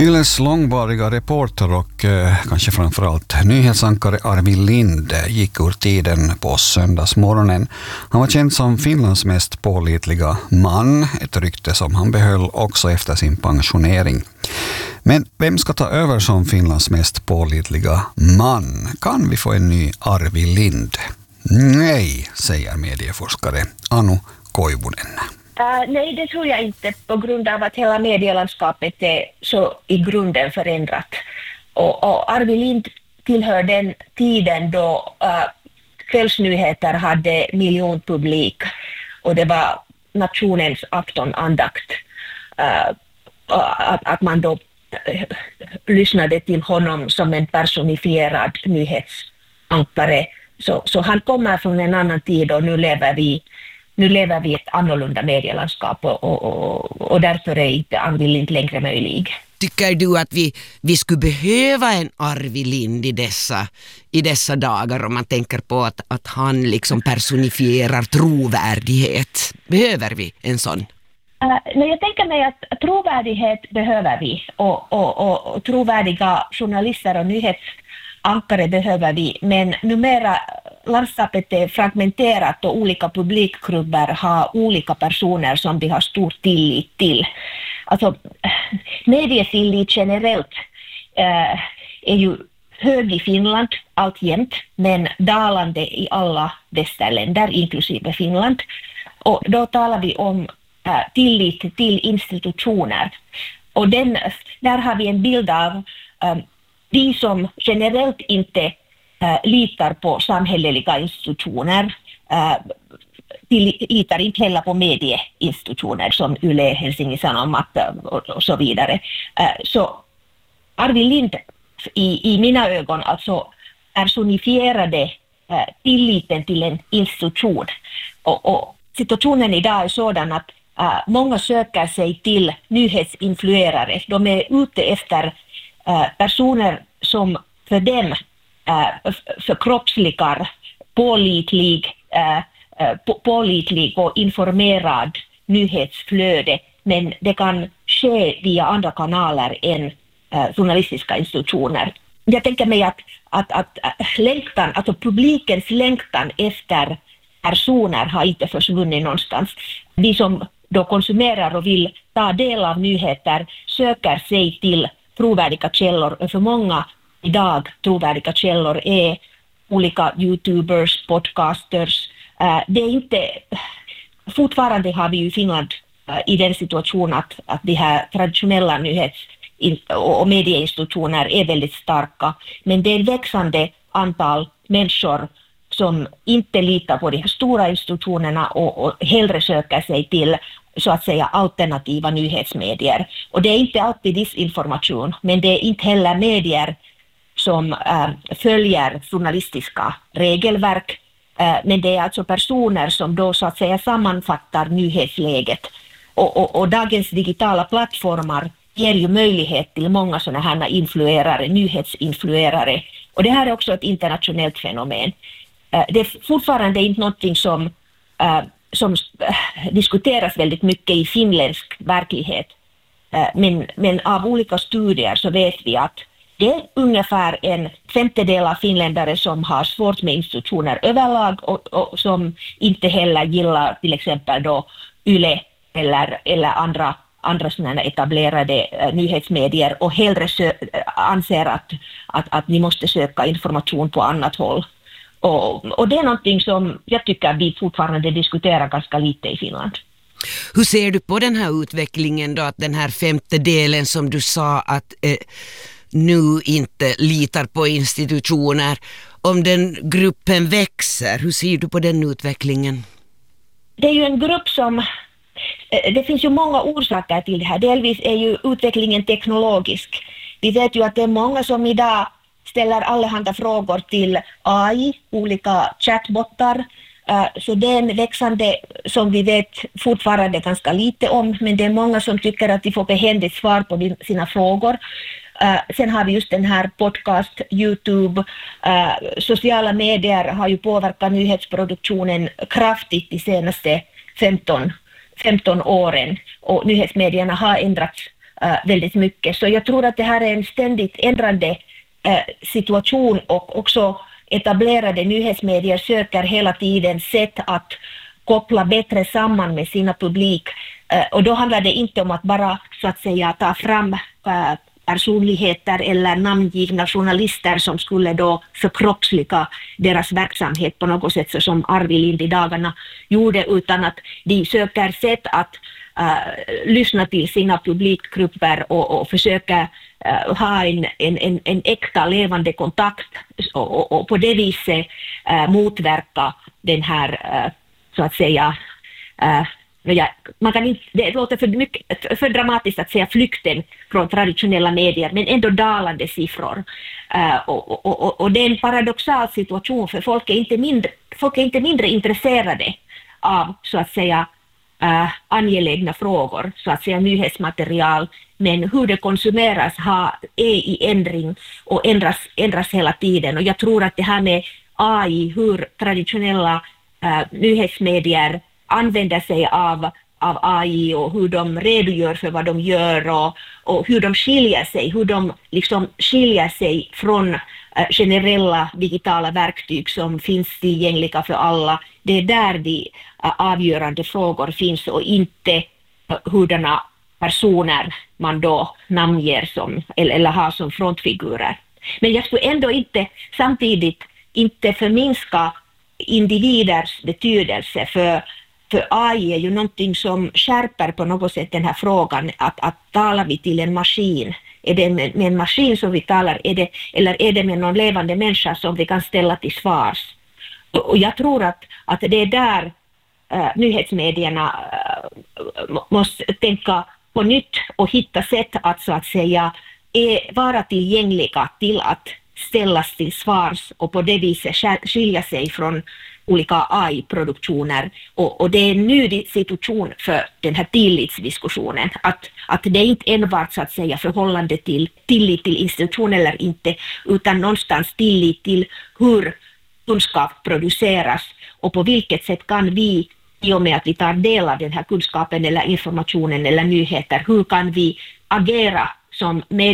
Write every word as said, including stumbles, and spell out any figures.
Yles långvariga reporter och eh, kanske framförallt nyhetsankare Arvid Lind gick ur tiden på söndagsmorgonen. Han var känd som Finlands mest pålitliga man, ett rykte som han behöll också efter sin pensionering. Men vem ska ta över som Finlands mest pålitliga man? Kan vi få en ny Arvid Lind? Nej, säger medieforskare Anu Koivunen. Uh, nej, det tror jag inte, på grund av att hela medielandskapet är så i grunden förändrat. Och, och Arvid Lind tillhör den tiden då uh, kvällsnyheter hade miljonpublik och det var nationens aftonandakt. Uh, att, att man då uh, lyssnade till honom som en personifierad nyhetsankare. Så, så han kommer från en annan tid och nu lever vi Nu lever vi i ett annorlunda medielandskap och, och, och, och därför är inte Arvid Lind längre möjlig. Tycker du att vi, vi skulle behöva en Arvid Lind i dessa, i dessa dagar om man tänker på att, att han liksom personifierar trovärdighet? Behöver vi en sån? Uh, nej, jag tänker mig att trovärdighet behöver vi och, och, och, och trovärdiga journalister och nyhetsankare behöver vi, men numera landskapet är fragmenterat och olika publikgrupper har olika personer som de har stor tillit till. Alltså, medietillit generellt äh, är ju hög i Finland alltjämt, men dalande i alla västerländer, inklusive Finland. Och då talar vi om äh, tillit till institutioner. Och den, där har vi en bild av äh, de som generellt inte Uh, litar på samhälleliga institutioner, uh, litar inte heller på medieinstitutioner som Yle, Helsingin Sanomat och, och så vidare. Uh, så Arvid Lind i, i mina ögon alltså personifierade uh, tilliten till en institution. Och, och situationen idag är sådan att uh, många söker sig till nyhetsinfluerare. De är ute efter uh, personer som för dem Uh, förkroppsligar pålitlig, uh, uh, pålitlig och informerad nyhetsflöde, men det kan ske via andra kanaler än uh, journalistiska institutioner. Jag tänker mig att, att, att längtan, alltså publikens längtan efter personer har inte försvunnit någonstans. De som då konsumerar och vill ta del av nyheter söker sig till trovärdiga källor, och för många idag trovärdiga källor är olika YouTubers, podcasters. Uh, det är inte, fortfarande har vi i Finland uh, i den situationen att, att de här traditionella nyhets- och medieinstitutioner är väldigt starka. Men det är ett växande antal människor som inte litar på de här stora institutionerna och, och hellre söker sig till så att säga alternativa nyhetsmedier. Och det är inte alltid disinformation, men det är inte heller medier som äh, följer journalistiska regelverk, äh, men det är alltså personer som då så att säga sammanfattar nyhetsläget. Och, och, och dagens digitala plattformar ger ju möjlighet till många sådana här influerare, nyhetsinfluerare. Och det här är också ett internationellt fenomen. Äh, det är fortfarande inte någonting som, äh, som äh, diskuteras väldigt mycket i finländsk verklighet. Äh, men, men av olika studier så vet vi att det är ungefär en femtedel av finländare som har svårt med institutioner överlag och, och som inte heller gillar till exempel då Yle eller, eller andra, andra sådana etablerade uh, nyhetsmedier och hellre sö- anser att, att, att ni måste söka information på annat håll. Och, och det är någonting som jag tycker vi fortfarande diskuterar ganska lite i Finland. Hur ser du på den här utvecklingen då, att den här femtedelen som du sa att eh, nu inte litar på institutioner, om den gruppen växer, hur ser du på den utvecklingen? Det är ju en grupp som, det finns ju många orsaker till det här. Delvis är ju utvecklingen teknologisk. Vi vet ju att det är många som idag ställer allehanda frågor till A I, olika chatbottar. Så det är en växande som vi vet fortfarande ganska lite om, men det är många som tycker att de får behändigt svar på sina frågor. Uh, sen har vi just den här podcast, YouTube, uh, sociala medier har ju påverkat nyhetsproduktionen kraftigt de senaste femton, femton åren och nyhetsmedierna har ändrats uh, väldigt mycket. Så jag tror att det här är en ständigt ändrande uh, situation, och också etablerade nyhetsmedier söker hela tiden sätt att koppla bättre samman med sina publik. Uh, och då handlar det inte om att bara så att säga ta fram uh, personligheter eller namngivna journalister som skulle då förkroppsliga deras verksamhet på något sätt, så som Arvid Lind i dagarna gjorde, utan att de söker sätt att uh, lyssna till sina publikgrupper och, och försöka uh, ha en, en, en, en äkta levande kontakt och, och, och på det viset uh, motverka den här uh, så att säga uh, Ja, man kan inte, det låter för, mycket, för dramatiskt att säga flykten från traditionella medier, men ändå dalande siffror. Uh, och, och, och, och det är en paradoxal situation, för folk är inte mindre, folk är inte mindre intresserade av så att säga uh, angelägna frågor, så att säga nyhetsmaterial, men hur det konsumeras har, är i ändring och ändras, ändras hela tiden. Och jag tror att det här med A I, hur traditionella uh, nyhetsmedier använder sig av, av A I och hur de redogör för vad de gör och, och hur de skiljer sig, hur de liksom skiljer sig från äh, generella digitala verktyg som finns tillgängliga för alla. Det är där de äh, avgörande frågor finns, och inte äh, hurdana personer man då namnger som, eller, eller har som frontfigurer. Men jag skulle ändå inte samtidigt inte förminska individers betydelse, för För A I är ju någonting som skärper på något sätt den här frågan, att, att talar vi till en maskin? Är det med, med en maskin som vi talar, är det, eller är det med någon levande människa som vi kan ställa till svars? Och, och jag tror att, att det är där äh, nyhetsmedierna äh, måste tänka på nytt och hitta sätt att så att säga är, vara tillgängliga till att ställas till svars och på det viset skilja sig från olika A I-produktioner. Och, och det är en ny situation för den här tillitsdiskussionen. Att, att det är inte enbart så att säga förhållande till tillit till institution eller inte, utan någonstans tillit till hur kunskap produceras och på vilket sätt kan vi, i och med att vi tar del av den här kunskapen eller informationen eller nyheter, hur kan vi agera som med